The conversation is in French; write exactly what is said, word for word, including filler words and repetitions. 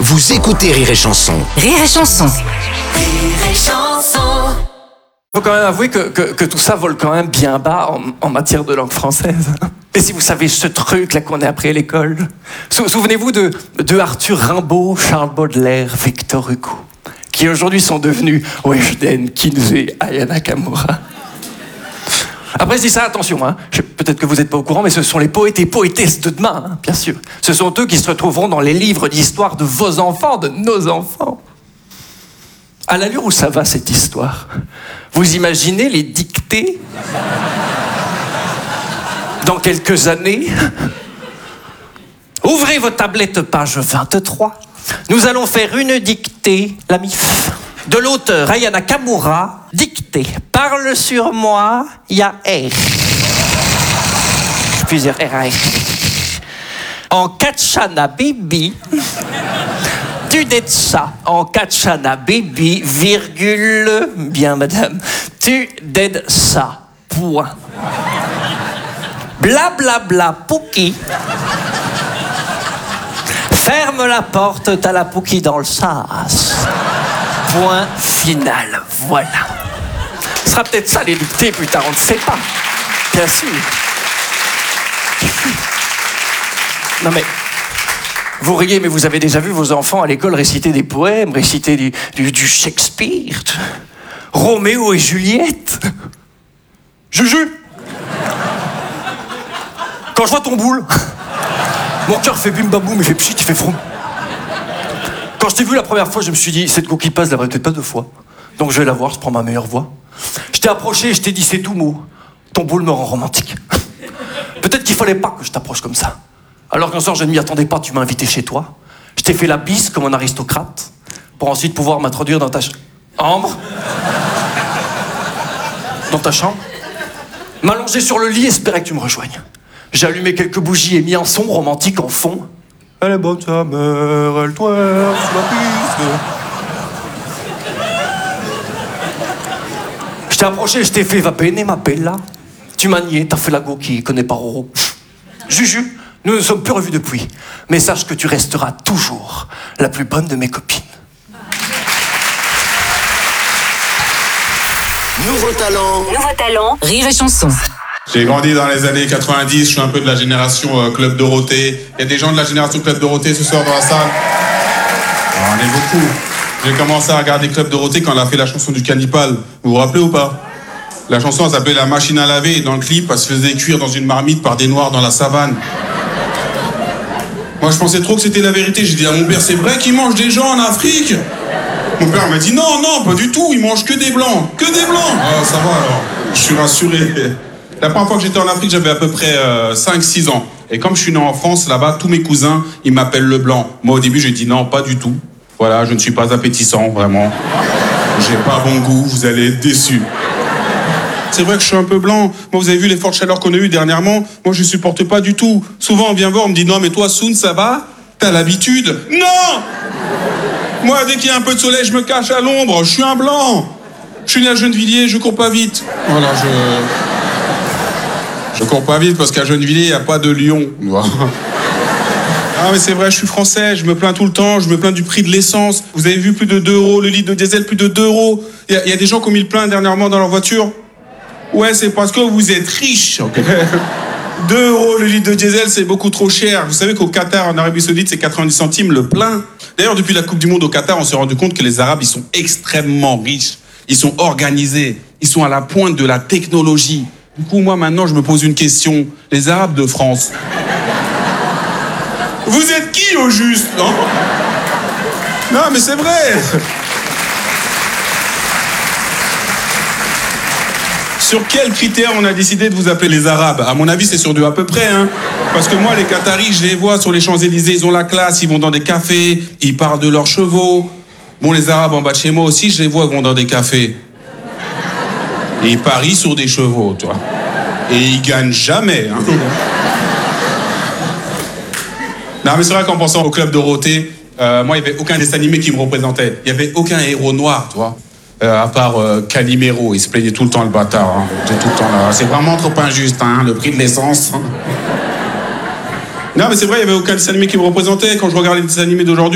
Vous écoutez Rire et Chanson. Rire et Chanson. Rire et Chanson. Faut quand même avouer que, que, que tout ça vole quand même bien bas en, en matière de langue française. Et si vous savez ce truc là qu'on a appris à l'école, Sou- souvenez-vous de, de Arthur Rimbaud, Charles Baudelaire, Victor Hugo, qui aujourd'hui sont devenus Weshden, Kinzé, Aya Nakamura. Après, je dis ça, attention, hein. Je- peut-être que vous n'êtes pas au courant, mais ce sont les poètes et poétesses de demain, hein, bien sûr. Ce sont eux qui se retrouveront dans les livres d'histoire de vos enfants, de nos enfants. À l'allure où ça va, cette histoire, vous imaginez les dictées dans quelques années? Ouvrez vos tablettes, page vingt-trois. Nous allons faire une dictée, la M I F, de l'auteur Aya Nakamura, dictée. Parle sur moi, il y a R. Plusieurs R A R. En Kachana Baby, tu dettes ça. En Kachana Baby, virgule, bien madame, tu dettes ça. Point. Bla bla bla Pouki. Ferme la porte, t'as la Pouki dans le sas. Point final. Voilà. Ce sera peut-être ça les dictées plus tard, on ne sait pas. Bien sûr. Non mais, vous riez, mais vous avez déjà vu vos enfants à l'école réciter des poèmes, réciter du, du, du Shakespeare, Roméo et Juliette. Juju. Quand je vois ton boule, mon cœur fait bim bam boum, il fait pchit, il fait froum. Quand je t'ai vu la première fois, je me suis dit, cette go qui passe, je la verrai peut-être pas deux fois. Donc je vais la voir, je prends ma meilleure voix. Je t'ai approché et je t'ai dit, c'est tout mot. Ton boule me rend romantique. Peut-être qu'il fallait pas que je t'approche comme ça. Alors qu'un soir, je ne m'y attendais pas, tu m'as invité chez toi. Je t'ai fait la bise comme un aristocrate, pour ensuite pouvoir m'introduire dans ta chambre. Dans ta chambre. M'allonger sur le lit, espérer que tu me rejoignes. J'ai allumé quelques bougies et mis un son romantique en fond. Elle est bonne sa mère, elle twerk sous la piste. Je t'ai approché, je t'ai fait va bene ma bella. Tu m'as nié, t'as fait la go qui connaît pas Roro. Juju, nous ne sommes plus revus depuis. Mais sache que tu resteras toujours la plus bonne de mes copines. Nouveau talent. Nouveau talent. Rire et Chanson. J'ai grandi dans les années quatre-vingt-dix, je suis un peu de la génération euh, Club Dorothée. Il y a des gens de la génération Club Dorothée ce soir dans la salle. Oh, on est beaucoup. J'ai commencé à regarder Club Dorothée quand elle a fait la chanson du Cannibale. Vous vous rappelez ou pas? La chanson elle s'appelait La machine à laver et dans le clip elle se faisait cuire dans une marmite par des noirs dans la savane. Moi je pensais trop que c'était la vérité. J'ai dit à mon père, c'est vrai qu'ils mangent des gens en Afrique? Mon père m'a dit non, non, pas du tout, ils mangent que des blancs. Que des blancs. Ah ça va alors, je suis rassuré. La première fois que j'étais en Afrique, j'avais à peu près euh, cinq six ans. Et comme je suis né en France, là-bas, tous mes cousins, ils m'appellent le blanc. Moi, au début, j'ai dit non, pas du tout. Voilà, je ne suis pas appétissant, vraiment. J'ai pas bon goût, vous allez être déçus. C'est vrai que je suis un peu blanc. Moi, vous avez vu les fortes chaleurs qu'on a eues dernièrement? Moi, je supporte pas du tout. Souvent, on vient voir, on me dit non, mais toi, Soun, ça va? T'as l'habitude? Non! Moi, dès qu'il y a un peu de soleil, je me cache à l'ombre. Je suis un blanc. Je suis né à Gennevilliers, je cours pas vite. Voilà, je... Je cours pas vite parce qu'à Gennevilliers, il n'y a pas de lion. Ah mais c'est vrai, je suis français, je me plains tout le temps, je me plains du prix de l'essence. Vous avez vu plus de deux euros, le litre de diesel, plus de deux euros. Il y, y a des gens qui ont mis le plein dernièrement dans leur voiture. Ouais, c'est parce que vous êtes riches. Okay. deux euros le litre de diesel, c'est beaucoup trop cher. Vous savez qu'au Qatar, en Arabie Saoudite, c'est quatre-vingt-dix centimes le plein. D'ailleurs, depuis la Coupe du Monde au Qatar, on s'est rendu compte que les Arabes, ils sont extrêmement riches. Ils sont organisés. Ils sont à la pointe de la technologie. Du coup, moi, maintenant, je me pose une question. Les Arabes de France. Vous êtes qui, au juste, non? Non, mais c'est vrai. Sur quels critères on a décidé de vous appeler les Arabes? À mon avis, c'est sur deux à peu près, hein. Parce que moi, les Qataris, je les vois sur les Champs-Élysées, ils ont la classe, ils vont dans des cafés, ils parlent de leurs chevaux. Bon, les Arabes en bas de chez moi aussi, je les vois, ils vont dans des cafés. Et ils parient sur des chevaux, toi. Et ils gagnent jamais, hein. Non, mais c'est vrai qu'en pensant au Club Dorothée, euh, moi, il n'y avait aucun dessin animé qui me représentait. Il n'y avait aucun héros noir, tu vois. Euh, à part euh, Calimero, il se plaignait tout le temps, le bâtard. Hein. Il était tout le temps là. C'est vraiment trop injuste, hein, le prix de l'essence. Non, mais c'est vrai, il n'y avait aucun dessin animé qui me représentait. Quand je regarde les dessins animés d'aujourd'hui,